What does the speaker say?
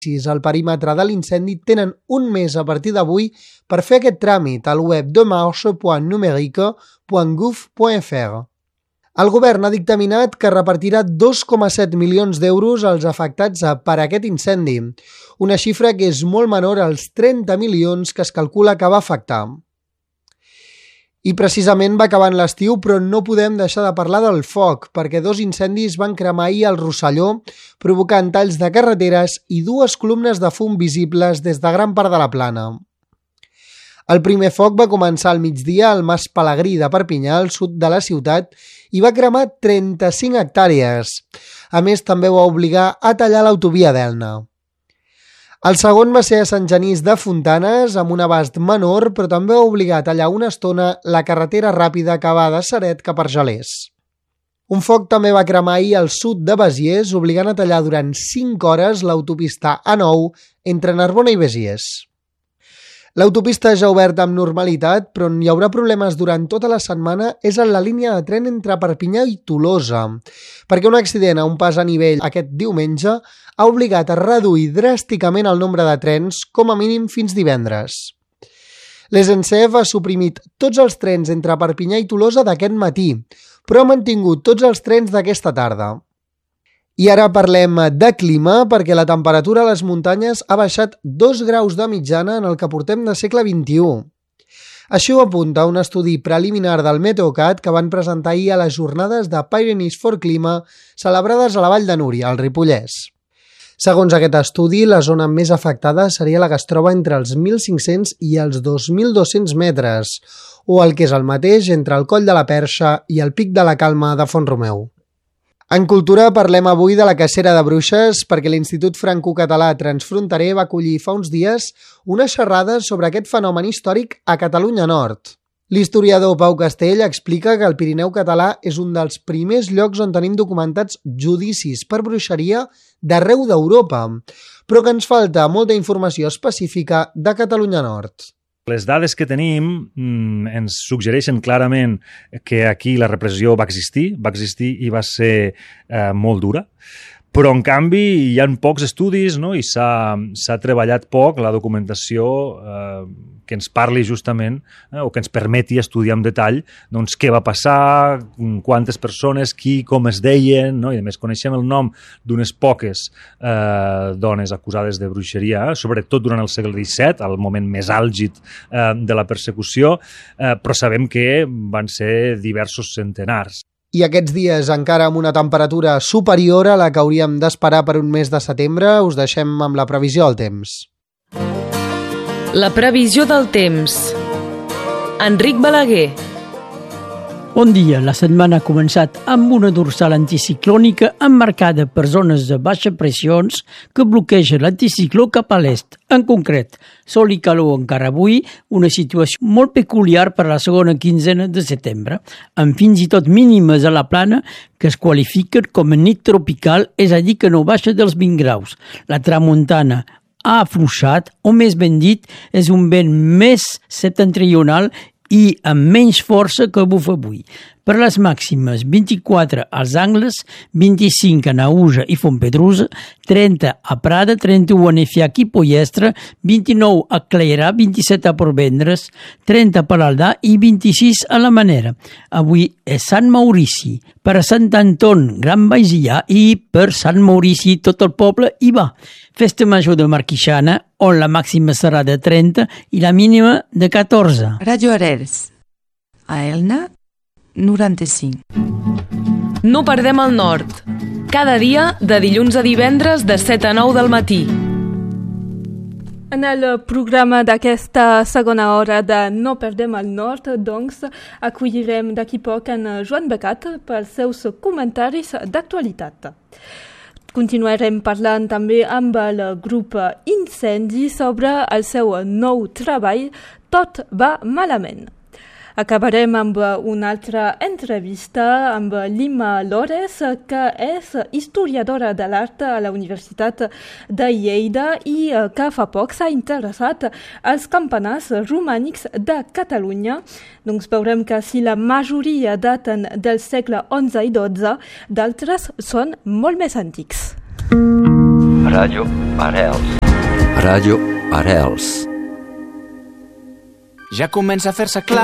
al perímetre de l'incendi tenen un mes a partir d'avui per fer aquest tràmit al web demarche.numerique.gouv.fr. El govern ha dictaminat que repartirà 2,7 milions d'euros als afectats per aquest incendi, una xifra que és molt menor als 30 milions que es calcula que va afectar. I precisament va acabant l'estiu, però no podem deixar de parlar del foc, perquè 2 incendis van cremar ahir al Rosselló, provocant talls de carreteres i 2 columnes de fum visibles des de gran part de la plana. El primer foc va començar al migdia al Mas Pelegrí de Perpinyà, al sud de la ciutat, i va cremar 35 hectàrees. A més, també va obligar a tallar l'autovia d'Elna. El segon va ser a Sant Genís de Fontanes, amb un abast menor, però també va obligar a tallar una estona la carretera ràpida que va de Ceret cap a Argelers. Un foc també va cremar ahir al sud de Besiers, obligant a tallar durant 5 hores l'autopista A9 entre Narbona i Besiers. L'autopista ja ha obert amb normalitat, però on hi haurà problemes durant tota la setmana és en la línia de tren entre Perpinyà i Tolosa, perquè un accident a un pas a nivell aquest diumenge ha obligat a reduir dràsticament el nombre de trens, com a mínim fins divendres. L'SNCF ha suprimit tots els trens entre Perpinyà i Tolosa d'aquest matí, però ha mantingut tots els trens d'aquesta tarda. I ara parlem de clima, perquè la temperatura a les muntanyes ha baixat 2 graus de mitjana en el que portem de segle XXI. Així ho apunta un estudi preliminar del Meteocat que van presentar ahir a les jornades de Pyrenees for Clima celebrades a la Vall de Núria, al Ripollès. Segons aquest estudi, la zona més afectada seria la que es troba entre els 1.500 i els 2.200 metres, o el que és el mateix entre el Coll de la Perxa i el Pic de la Calma de Font-romeu. En cultura parlem avui de la cacera de bruixes perquè l'Institut Franco-Català Transfronterer va acollir fa uns dies una xerrada sobre aquest fenomen històric a Catalunya Nord. L'historiador Pau Castell explica que el Pirineu català és un dels primers llocs on tenim documentats judicis per bruixeria d'arreu d'Europa, però que ens falta molta informació específica de Catalunya Nord. Les dades que tenim ens suggereixen clarament que aquí la repressió va existir i va ser molt dura, però en canvi hi ha pocs estudis, no? I s'ha treballat poc la documentació que ens parli justament o que ens permeti estudiar en detall doncs, què va passar, quantes persones, qui, com es deien, no? I a més coneixem el nom d'unes poques dones acusades de bruixeria, sobretot durant el segle XVII, el moment més àlgid de la persecució, però sabem que van ser diversos centenars. I aquests dies, encara amb una temperatura superior a la que hauríem d'esperar per un mes de setembre, us deixem amb la previsió del temps. La previsió del temps. Enric Balaguer. Bon dia. La setmana ha començat amb una dorsal anticiclònica emmarcada per zones de baixa pressions que bloqueja l'anticicló cap a l'est. En concret, sol i calor encara avui, una situació molt peculiar per a la segona quinzena de setembre, amb fins i tot mínimes a la plana que es qualifiquen com a nit tropical, és a dir, que no baixa dels 20 graus. La tramuntana ha afluixat, o més ben dit, és un vent més septentrional i amb menys força que bufa avui. Per les màximes, 24 als Angles, 25 a Naüja i Fontpedrusa, 30 a Prada, 31 a Nefiac i Pollestre, 29 a Cleirà, 27 a Portvendres, 30 a Palaldà i 26 a la Manera. Avui és Sant Maurici. Per a Sant Anton, Gran Baixillà, i per Sant Maurici tot el poble hi va. Festa Major de Marquixana, on la màxima serà de 30 i la mínima de 14. Radio Arels. A Elna, 95. No perdem el nord. Cada dia, de dilluns a divendres, de 7 a 9 del matí. En el programa d'aquesta segona hora de No perdem el nord, doncs, acollirem d'aquí poc en Joan Becat pels seus comentaris d'actualitat. Continuarem parlant també amb el grup Incendi sobre el seu nou treball Tot va malament. Acabarem amb una altra entrevista amb Lima Lores, que és historiadora de l'art a la Universitat de Lleida i que fa poc s'ha interessat als campanars romànics de Catalunya. Doncs veurem que si la majoria daten del segle XI i XII, d'altres són molt més antics. Ràdio Arrels. Ràdio Arrels. Ja comença a fer-se clar